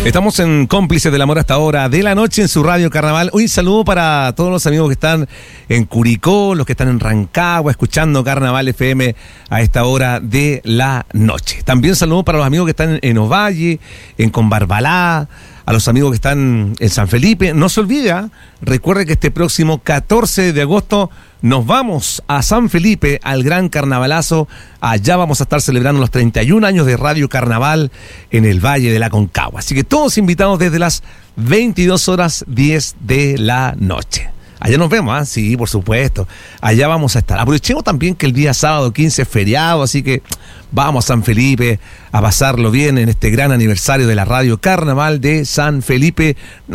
Estamos en Cómplices del Amor hasta ahora de la noche en su Radio Carnaval. Hoy saludo para todos los amigos que están en Curicó, los que están en Rancagua, escuchando Carnaval FM a esta hora de la noche. También saludo para los amigos que están en Ovalle, en Conbarbalá, a los amigos que están en San Felipe. No se olvide, recuerde que este próximo 14 de agosto nos vamos a San Felipe, al gran carnavalazo. Allá vamos a estar celebrando los 31 años de Radio Carnaval en el Valle de la Concagua. Así que todos invitados desde las 22:10 de la noche. Allá nos vemos, ¿eh? Sí, por supuesto. Allá vamos a estar. Aprovechemos también que el día sábado 15 es feriado, así que vamos a San Felipe a pasarlo bien en este gran aniversario de la Radio Carnaval de San Felipe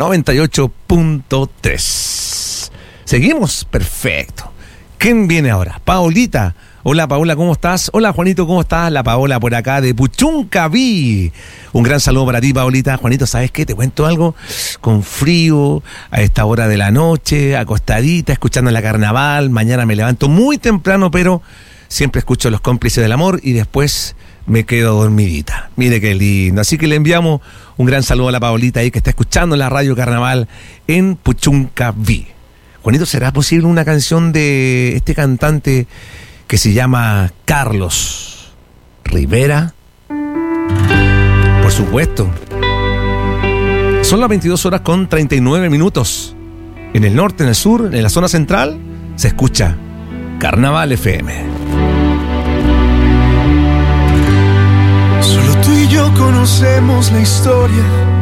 98.3. ¿Seguimos? Perfecto. ¿Quién viene ahora? Paolita. Hola, Paola, ¿cómo estás? Hola, Juanito, ¿cómo estás? La Paola por acá de Puchuncaví. Un gran saludo para ti, Paolita. Juanito, ¿sabes qué? Te cuento algo. Con frío, a esta hora de la noche, acostadita, escuchando la Carnaval. Mañana me levanto muy temprano, pero siempre escucho Los Cómplices del Amor y después me quedo dormidita. Mire qué lindo. Así que le enviamos un gran saludo a la Paolita ahí que está escuchando la Radio Carnaval en Puchuncaví. Juanito, ¿será posible una canción de este cantante que se llama Carlos Rivera? Por supuesto. Son las 22:39. En el norte, en el sur, en la zona central, se escucha Carnaval FM. Solo tú y yo conocemos la historia